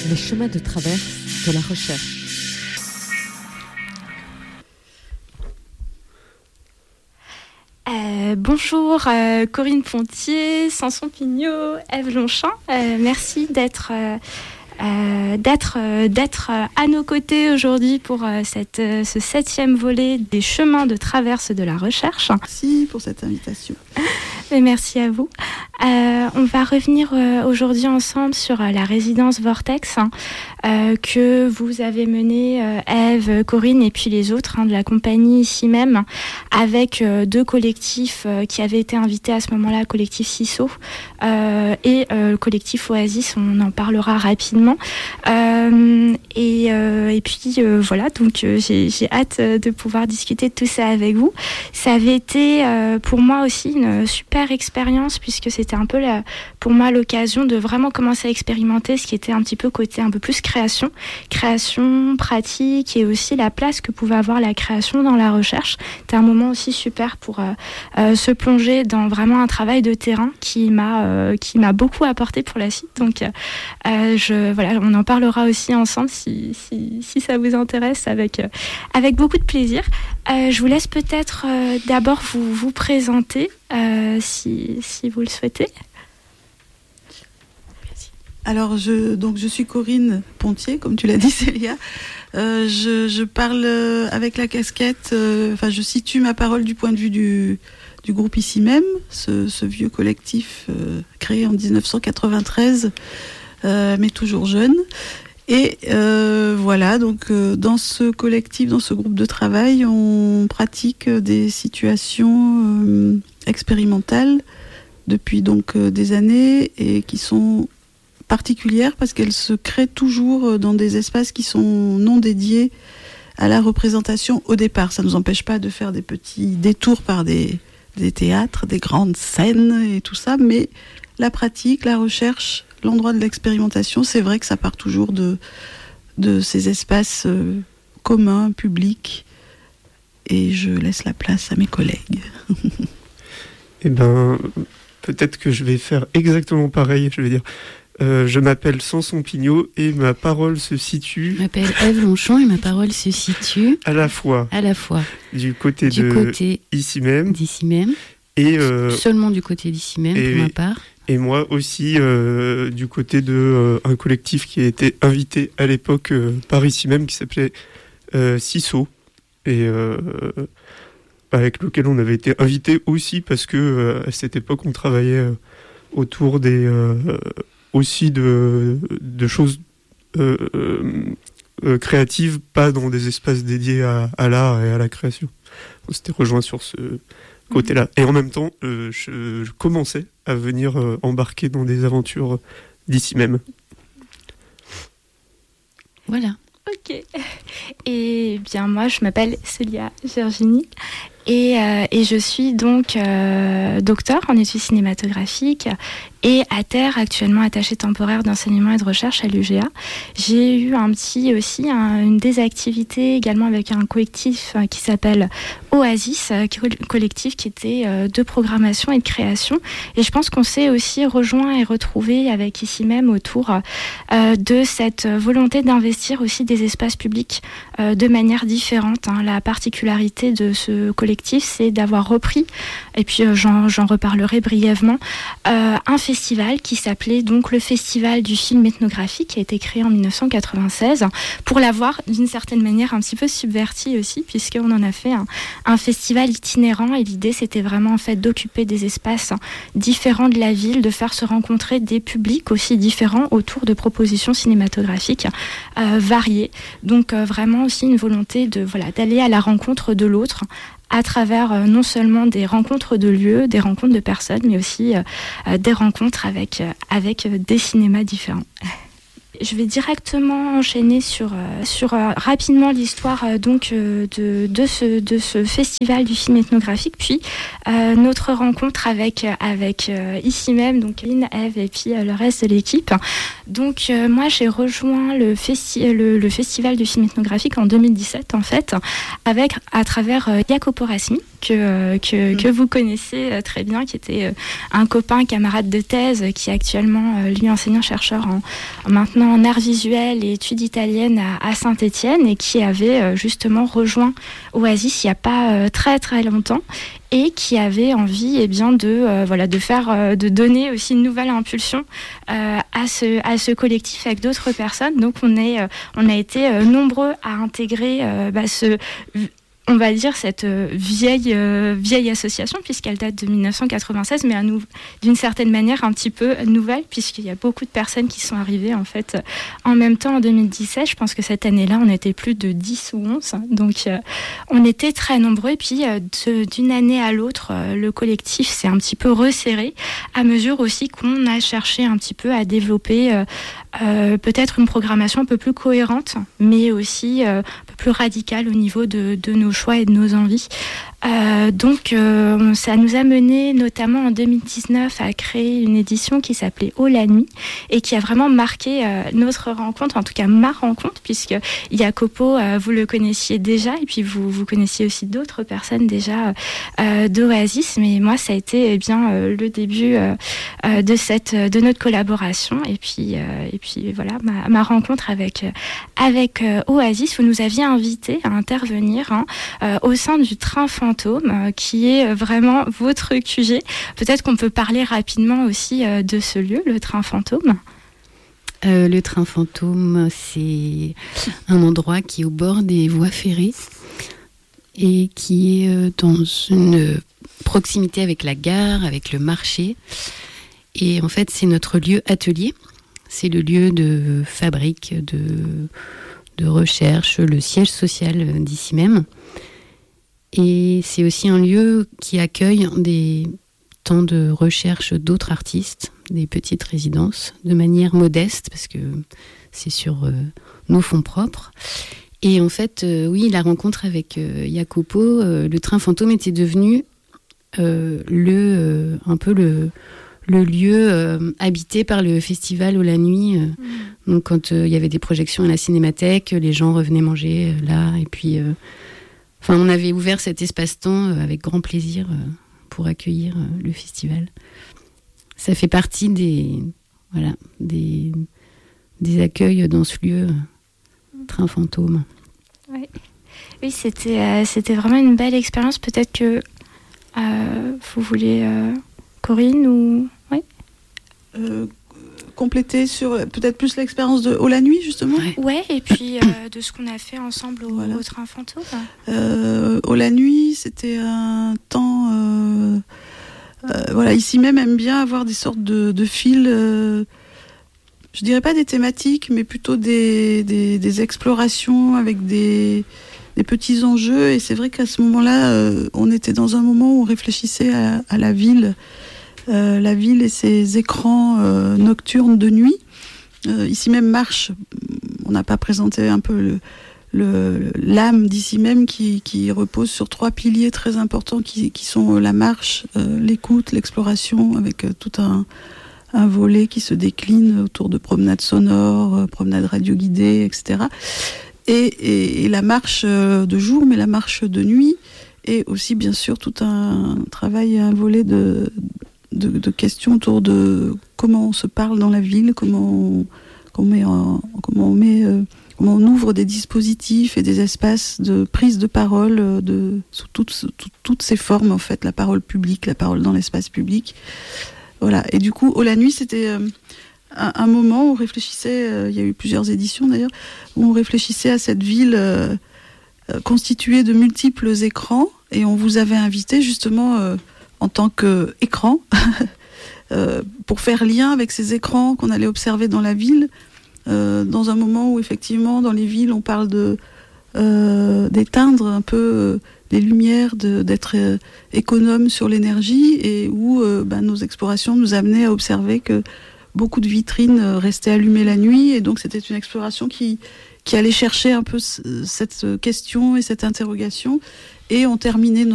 Les chemins de traverse de la recherche. Bonjour Corinne Pontier, Samson Pignot, Ève Longchamp. Merci d'être à nos côtés aujourd'hui pour ce 7e volet des chemins de traverse de la recherche. Merci pour cette invitation. Et merci à vous. On va revenir aujourd'hui ensemble sur la résidence Vortex que vous avez menée, Ève, Corinne et puis les autres de la compagnie ici même, avec 2 collectifs qui avaient été invités à ce moment-là, le collectif CISO et le collectif Oasis, on en parlera rapidement. Et puis voilà, donc j'ai hâte de pouvoir discuter de tout ça avec vous. Ça avait été pour moi aussi une super expérience, puisque c'était un peu pour moi l'occasion de vraiment commencer à expérimenter ce qui était un petit peu côté un peu plus création pratique, et aussi la place que pouvait avoir la création dans la recherche. C'était un moment aussi super pour se plonger dans vraiment un travail de terrain qui m'a beaucoup apporté pour la suite. Donc voilà, on en parlera aussi ensemble si ça vous intéresse, avec beaucoup de plaisir. Je vous laisse peut-être d'abord vous présenter si vous le souhaitez. Alors, je suis Corinne Pontier, comme tu l'as dit, Célia. Je parle avec la casquette, je situe ma parole du point de vue du groupe ici même, ce vieux collectif créé en 1993, mais toujours jeune. Et voilà, donc dans ce collectif, dans ce groupe de travail, on pratique des situations expérimentales depuis donc des années, et qui sont particulières parce qu'elles se créent toujours dans des espaces qui sont non dédiés à la représentation au départ. Ça ne nous empêche pas de faire des petits détours par des théâtres, des grandes scènes et tout ça, mais la pratique, la recherche, l'endroit de l'expérimentation, c'est vrai que ça part toujours de ces espaces communs, publics, et je laisse la place à mes collègues. Eh ben, peut-être que je vais faire exactement pareil, je vais dire. Je m'appelle Samson Pignot et ma parole se situe... Je m'appelle Ève Longchamp et ma parole se situe... À la fois du côté ici même. D'ici même. Et seulement du côté d'ici même, pour ma part. Et moi aussi, du côté de un collectif qui a été invité à l'époque par ici même, qui s'appelait CISO, et avec lequel on avait été invité aussi parce que à cette époque on travaillait autour aussi de choses créatives, pas dans des espaces dédiés à l'art et à la création. On s'était rejoint sur ce côté-là. Et en même temps, je commençais à venir embarquer dans des aventures d'ici même. Voilà. Ok. Et bien moi, je m'appelle Célia Virginie. Et je suis donc docteur en études cinématographiques et actuellement attachée temporaire d'enseignement et de recherche à l'UGA. J'ai eu une des activités également avec un collectif qui s'appelle Oasis, collectif qui était de programmation et de création. Et je pense qu'on s'est aussi rejoint et retrouvé avec ici même autour de cette volonté d'investir aussi des espaces publics de manière différente. La particularité de ce collectif, c'est d'avoir repris, et puis j'en reparlerai brièvement, un festival qui s'appelait donc le Festival du film ethnographique, qui a été créé en 1996, pour l'avoir d'une certaine manière un petit peu subverti aussi, puisqu'on en a fait un festival itinérant, et l'idée c'était vraiment en fait d'occuper des espaces différents de la ville, de faire se rencontrer des publics aussi différents autour de propositions cinématographiques variées. Donc vraiment aussi une volonté d'aller à la rencontre de l'autre, à travers non seulement des rencontres de lieux, des rencontres de personnes, mais aussi des rencontres avec des cinémas différents. Je vais directement enchaîner sur rapidement l'histoire de ce festival du film ethnographique, puis notre rencontre avec ici même, donc Lynn, Ève et puis le reste de l'équipe. Donc moi j'ai rejoint le festival du film ethnographique en 2017 en fait, à travers Jacopo Rasmi, que vous connaissez très bien, qui était un copain, camarade de thèse, qui est actuellement, lui, enseignant-chercheur maintenant en art visuel et études italiennes à Saint-Étienne, et qui avait justement rejoint Oasis il n'y a pas très très longtemps, et qui avait envie de donner aussi une nouvelle impulsion à ce collectif avec d'autres personnes. Donc on a été nombreux à intégrer on va dire cette vieille association, puisqu'elle date de 1996, mais d'une certaine manière un petit peu nouvelle, puisqu'il y a beaucoup de personnes qui sont arrivées en fait en même temps en 2017. Je pense que cette année-là, on était plus de 10 ou 11, donc on était très nombreux. Et puis d'une année à l'autre, le collectif s'est un petit peu resserré, à mesure aussi qu'on a cherché un petit peu à développer peut-être une programmation un peu plus cohérente, mais aussi un peu plus radicale au niveau de nos choix et de nos envies. Donc ça nous a mené notamment en 2019 à créer une édition qui s'appelait Oh la nuit, et qui a vraiment marqué notre rencontre, en tout cas ma rencontre, puisque Jacopo, vous le connaissiez déjà, et puis vous connaissiez aussi d'autres personnes déjà d'Oasis, mais moi ça a été le début de notre collaboration, et puis voilà ma rencontre avec Oasis. Vous nous aviez invité à intervenir au sein du Train Fantôme, qui est vraiment votre QG. Peut-être qu'on peut parler rapidement aussi de ce lieu, le Train Fantôme. Le Train Fantôme, c'est un endroit qui est au bord des voies ferrées et qui est dans une proximité avec la gare, avec le marché. Et en fait, c'est notre lieu atelier. C'est le lieu de fabrique, de recherche, le siège social d'ici même. Et c'est aussi un lieu qui accueille des temps de recherche d'autres artistes, des petites résidences, de manière modeste, parce que c'est sur nos fonds propres. Et en fait, oui, la rencontre avec Jacopo, le Train Fantôme était devenu un peu le lieu habité par le festival Oh la nuit. Donc quand il y avait des projections à la Cinémathèque, les gens revenaient manger là, et puis... on avait ouvert cet espace-temps avec grand plaisir pour accueillir le festival. Ça fait partie des accueils dans ce lieu, Train Fantôme. Ouais. Oui, c'était vraiment une belle expérience. Peut-être que vous voulez, Corinne, ou... Oui. Compléter sur peut-être plus l'expérience de Oh la nuit, justement. Ouais, et puis de ce qu'on a fait ensemble au Train Fantôme. Oh la nuit, c'était un temps... ici même aime bien avoir des sortes de fils, je dirais pas des thématiques, mais plutôt des explorations avec des petits enjeux. Et c'est vrai qu'à ce moment-là, on était dans un moment où on réfléchissait à la ville et ses écrans nocturnes de nuit. Ici même Marche, on n'a pas présenté un peu l'âme d'ici même qui repose sur 3 piliers très importants qui sont la marche, l'écoute, l'exploration, avec tout un volet qui se décline autour de promenades sonores, promenades radio-guidées, etc. Et la marche de jour, mais la marche de nuit, et aussi bien sûr tout un travail, un volet de questions autour de comment on se parle dans la ville, comment on ouvre des dispositifs et des espaces de prise de parole sous toutes ces formes, en fait, la parole publique, la parole dans l'espace public. Voilà. Et du coup, Oh la nuit, c'était un moment où on réfléchissait, il y a eu plusieurs éditions d'ailleurs, où on réfléchissait à cette ville constituée de multiples écrans, et on vous avait invité justement en tant qu'écran pour faire lien avec ces écrans qu'on allait observer dans la ville, dans un moment où effectivement dans les villes on parle d'éteindre un peu les lumières, d'être économe sur l'énergie, et où nos explorations nous amenaient à observer que beaucoup de vitrines restaient allumées la nuit, et donc c'était une exploration qui allait chercher un peu cette question et cette interrogation, et on terminait